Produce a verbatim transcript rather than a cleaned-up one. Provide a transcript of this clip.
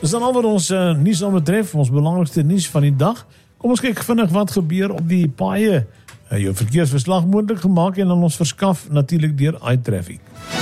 Dis dan al wat ons uh, nuus aan betref, ons belangrikste nuus van die dag. Kom ons kyk vinnig wat gebeur op die paaie. Uh, jou verkeersverslag moontlik gemaak en aan ons verskaf natuurlik deur iTraffic.